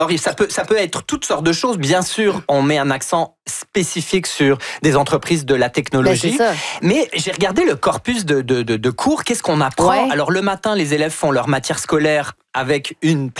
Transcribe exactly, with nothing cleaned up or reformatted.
Alors, ça peut, ça peut être toutes sortes de choses. Bien sûr, on met un accent spécifique sur des entreprises de la technologie. Ben, mais j'ai regardé le corpus de, de, de, de cours. Qu'est-ce qu'on apprend? Ouais. Alors, le matin, les élèves font leur matière scolaire avec une